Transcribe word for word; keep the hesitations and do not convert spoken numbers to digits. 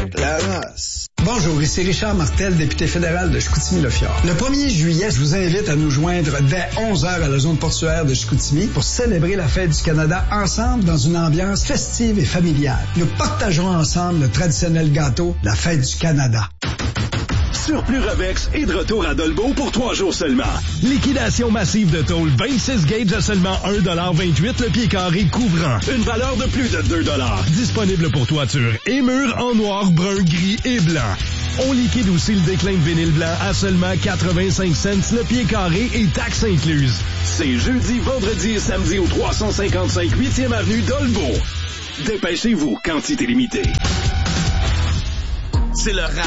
de la race. Bonjour, ici Richard Martel, député fédéral de Chicoutimi-Le-Fjord. Le premier juillet, je vous invite à nous joindre dès onze heures à la zone portuaire de Chicoutimi pour célébrer la fête du Canada ensemble dans une ambiance festive et familiale. Nous partagerons ensemble le traditionnel gâteau, la fête du Canada. Surplus Revex est de retour à Dolbeau pour trois jours seulement. Liquidation massive de tôle vingt-six gauges à seulement un virgule vingt-huit le pied carré couvrant. Une valeur de plus de deux dollars. Disponible pour toiture et murs en noir, brun, gris et blanc. On liquide aussi le déclin de vinyle blanc à seulement quatre-vingt-cinq cents le pied carré et taxes incluses. C'est jeudi, vendredi et samedi au trois cent cinquante-cinq huitième avenue Dolbeau. Dépêchez-vous, quantité limitée. C'est le rap